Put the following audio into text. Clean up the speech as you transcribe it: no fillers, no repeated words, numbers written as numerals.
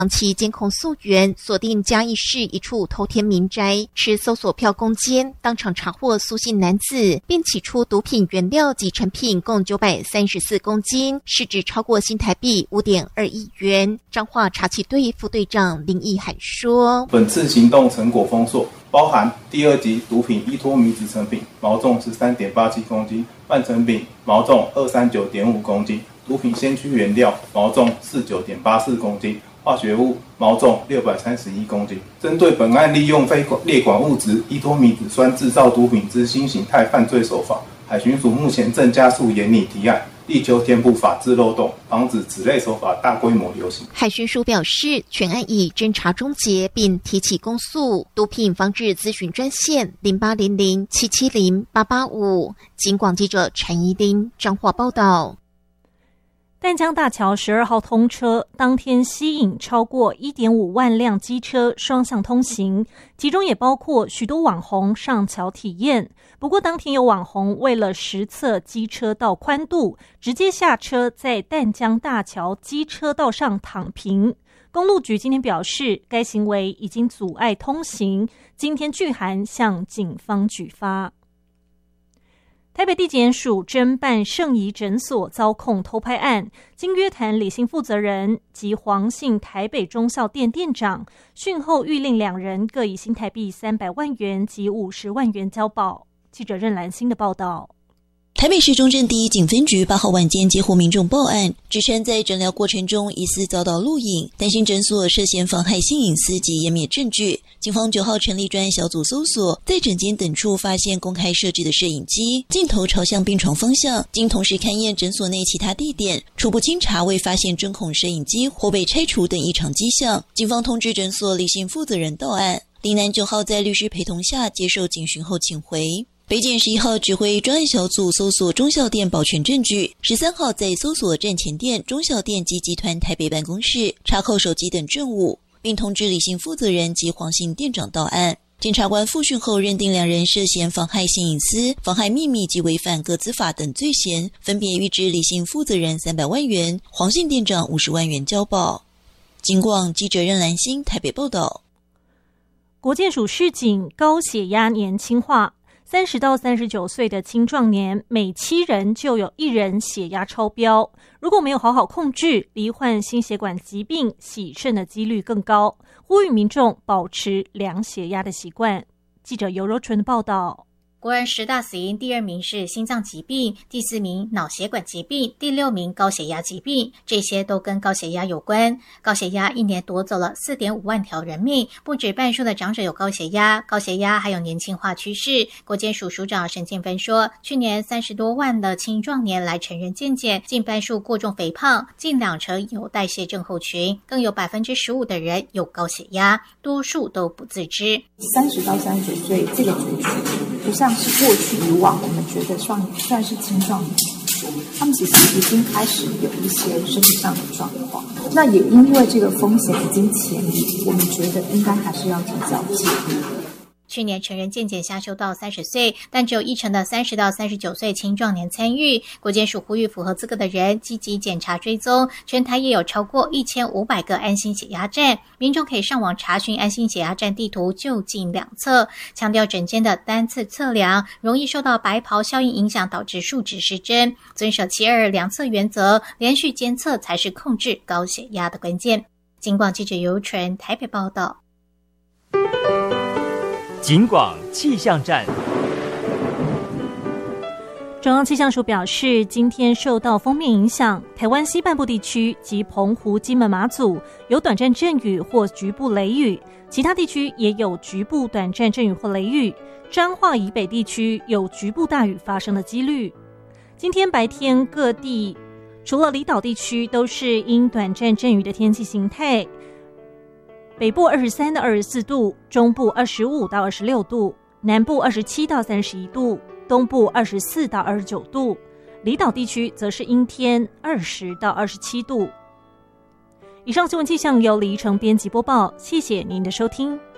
长期监控溯源，锁定嘉义市一处头天民宅，持搜索票攻坚，当场查获苏姓男子，并起出毒品原料及成品共934公斤，市值超过新台币5.2亿元。彰化查缉队副队长林义涵说：“ 本次行动成果丰硕，包含第2级毒品依托米脂成品，毛重13.87公斤，半成品毛重239.5公斤，毒品先驱原料毛重49.84公斤。”化学物毛重631公斤。针对本案利用非列管物质依托米脂酸制造毒品之新形态犯罪手法，海巡署目前正加速研拟提案，力求填补法制漏洞，防止此类手法大规模流行。 海巡署表示，全案已侦查终结，并提起公诉。毒品防治咨询专线0800770885。警广记者陈怡玲彰化报道。 淡江大桥12号通车，当天吸引超过 1.5 万辆机车双向通行，其中也包括许多网红上桥体验。不过当天有网红为了实测机车道宽度，直接下车在淡江大桥机车道上躺平。公路局今天表示，该行为已经阻碍通行，今天具函向警方举发。台北地检署侦办圣仪诊所遭控偷拍案，经约谈李姓负责人及黄姓台北忠孝店店长，讯后谕令两人各以新台币300万元及50万元交保。记者任兰心的报道。 台北市中正第一警分局8号晚间接获民众报案，指称在诊疗过程中疑似遭到录影，担心诊所涉嫌妨害性隐私及湮灭证据。警方9号成立专案小组搜索，在诊间等处发现公开设置的摄影机，镜头朝向病床方向。经同时勘验诊所内其他地点，初步经查未发现针孔摄影机或被拆除等异常迹象。警方通知诊所李姓负责人到案，林男9号在律师陪同下接受警询后请回。北检11号指挥专案小组搜索忠孝店保全证据，13号在搜索站前店忠孝店及集团台北办公室，查扣手机等证物，并通知李姓负责人及黄姓店长到案。检察官复讯后认定两人涉嫌妨害性隐私、妨害秘密及违反个资法等罪嫌，分别预支李姓负责人300万元、黄姓店长50万元交保。警广记者任兰心台北报道。 国健署示警高血压年轻化，30到39岁的青壮年，每7人就有1人血压超标。如果没有好好控制，罹患心血管疾病、洗肾的几率更高。呼吁民众保持量血压的习惯。记者尤柔纯的报道。 国人10大死因，第2名是心脏疾病，第4名脑血管疾病，第6名高血压疾病，这些都跟高血压有关。高血压一年夺走了 4.5 万条人命，不止半数的长者有高血压，高血压还有年轻化趋势。国健署署长沈建芬说，去年30多万的青壮年来成人健检，近半数过重肥胖，近20%有代谢症候群，更有 15% 的人有高血压，多数都不自知。 30到39岁这个族群不像是过去以往我们觉得算是青壮年，他们其实已经开始有一些身体上的状况，那也因为这个风险已经潜移，我们觉得应该还是要提早戒律。 去年成人健检下修到30岁，但只有1%的30到39岁青壮年参与。国健署呼吁符合资格的人积极检查追踪，全台也有超过1500个安心血压站，民众可以上网查询安心血压站地图，就近两侧。强调诊间的单次测量容易受到白袍效应影响，导致数值失真，遵守7-2量测原则，连续监测才是控制高血压的关键。警广记者尤纯台北报道。 警广气象站。 中央气象署表示，今天受到锋面影响，台湾西半部地区及澎湖、金门、马祖有短暂阵雨或局部雷雨，其他地区也有局部短暂阵雨或雷雨。彰化以北地区有局部大雨发生的几率。今天白天各地除了离岛地区都是因短暂阵雨的天气形态，北部23到24度，中部25到26度，南部27到31度，东部24到29度，离岛地区则是阴天20到27度。以上新闻气象由李依晨编辑播报，谢谢您的收听。